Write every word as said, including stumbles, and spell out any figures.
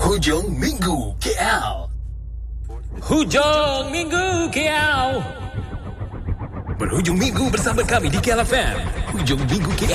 Hujung Minggu K L. Hujung Minggu K L. Berhujung minggu bersama kami di K L F M. Hujung Minggu K